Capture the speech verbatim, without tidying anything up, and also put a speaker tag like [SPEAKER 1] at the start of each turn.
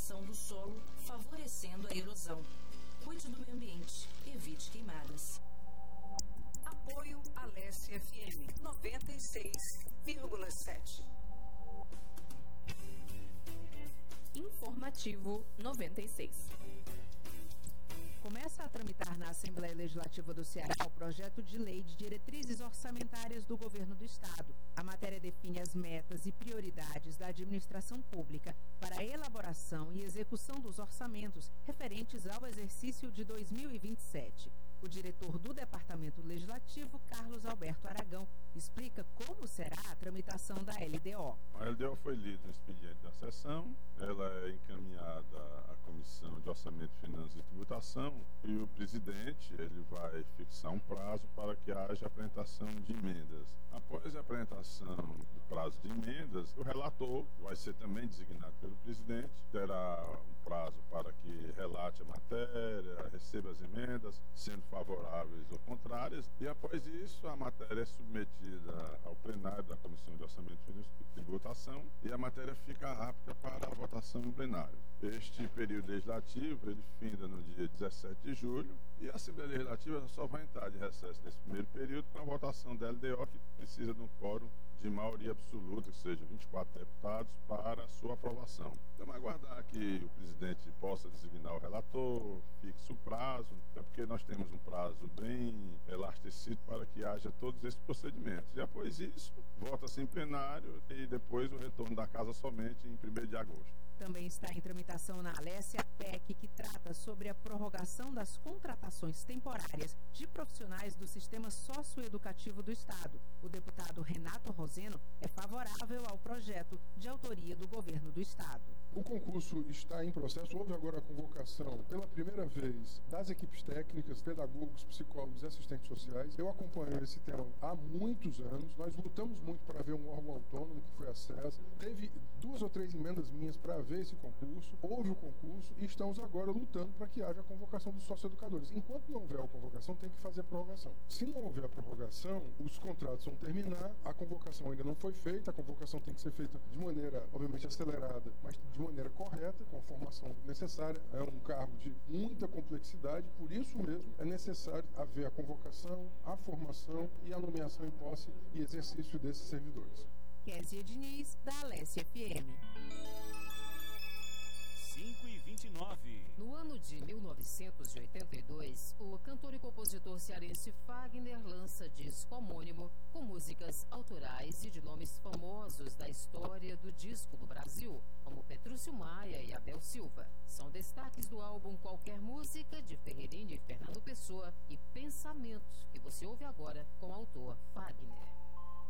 [SPEAKER 1] degradação do solo, favorecendo a erosão. Cuide do meio ambiente, evite queimadas.
[SPEAKER 2] Apoio Alesse F M noventa e seis vírgula sete.
[SPEAKER 3] Informativo noventa e seis.
[SPEAKER 4] Começa a tramitar na Assembleia Legislativa do Ceará o projeto de lei de diretrizes orçamentárias do Governo do Estado. A matéria define as metas e prioridades da administração pública para a elaboração e execução dos orçamentos referentes ao exercício de dois mil e vinte e sete. O diretor do Departamento Legislativo, Carlos Alberto Aragão, explica como será a tramitação da L D O.
[SPEAKER 5] A L D O foi lida no expediente da sessão, ela é encaminhada à Comissão de Orçamento, Finanças e Tributação e o presidente ele vai fixar um prazo para que haja apresentação de emendas. Após a apresentação do prazo de emendas, o relator vai ser também designado pelo presidente, terá um prazo para que relate a matéria, receba as emendas, sendo favoráveis ou contrárias, e após isso a matéria é submetida ao plenário da Comissão de Orçamento e Tributação e a matéria fica apta para a votação no plenário. Este período legislativo ele finda no dia dezessete de julho e a Assembleia Legislativa só vai entrar de recesso nesse primeiro período com a votação da L D O, que precisa de um quórum de maioria absoluta, que seja vinte e quatro deputados, para a sua aprovação. Vamos aguardar que o presidente possa designar o relator, fixe o prazo, até porque nós temos um prazo bem elastecido para que haja todos esses procedimentos. E após isso, vota-se em plenário e depois o retorno da casa somente em primeiro de agosto.
[SPEAKER 4] Também está em tramitação na Alesse a P E C, que trata sobre a prorrogação das contratações temporárias de profissionais do sistema socioeducativo do Estado. O deputado Renato Roseno é favorável ao projeto de autoria do governo do Estado.
[SPEAKER 6] O concurso está em processo. Houve agora a convocação pela primeira vez das equipes técnicas, pedagogos, psicólogos e assistentes sociais. Eu acompanho esse tema há muitos anos. Nós lutamos muito para ver um órgão autônomo, que foi a SES. Teve duas ou três emendas minhas para ver esse concurso. Houve o concurso e estamos agora lutando para que haja a convocação dos socioeducadores. Enquanto não houver a convocação, tem que fazer a prorrogação. Se não houver a prorrogação, os contratos vão terminar, a convocação ainda não foi feita, a convocação tem que ser feita de maneira, obviamente, acelerada, mas de maneira correta, com a formação necessária. É um cargo de muita complexidade, por isso mesmo é necessário haver a convocação, a formação e a nomeação em posse e exercício desses servidores.
[SPEAKER 4] Kézia Diniz, da Alesse F M.
[SPEAKER 7] cinco e vinte e nove.
[SPEAKER 3] No ano de mil novecentos e oitenta e dois, o cantor e compositor cearense Fagner lança disco homônimo com músicas autorais e de nomes famosos da história do disco do Brasil, como Petrúcio Maia e Abel Silva. São destaques do álbum Qualquer Música, de Ferreirinho e Fernando Pessoa, e Pensamento, que você ouve agora com o autor Fagner.